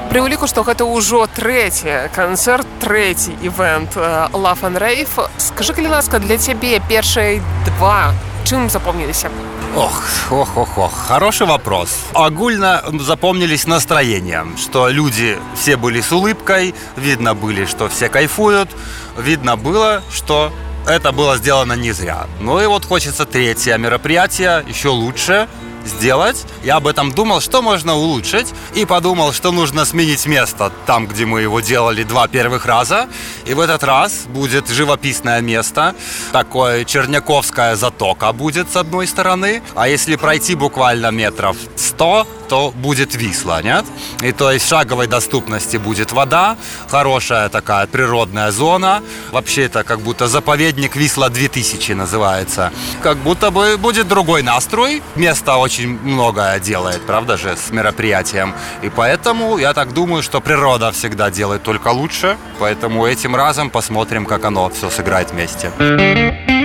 Пры ўліку, што гэта ўжо трэці канцэрт, трэці івэнт Love and Rave. Скажы, калі ласка, для цябе першыя два чым запомніліся? Ох, хороший вопрос. Огульно запомнились настроением, что люди все были с улыбкой, видно были, что все кайфуют, видно было, что это было сделано не зря. Ну и вот хочется третье мероприятие еще лучше сделать. Я об этом думал, что можно улучшить, и подумал, что нужно сменить место там, где мы его делали 2 первых раза. И в этот раз будет живописное место, такое Черняковская затока будет с одной стороны, а если пройти буквально метров 100, то будет Висла, нет? И то есть в шаговой доступности будет вода, хорошая такая природная зона. Вообще это как будто заповедник Висла 2000 называется. Как будто бы будет другой настрой. Место очень многое делает, правда же, с мероприятием. И поэтому я так думаю, что природа всегда делает только лучше. Поэтому этим разом посмотрим, как оно все сыграет вместе.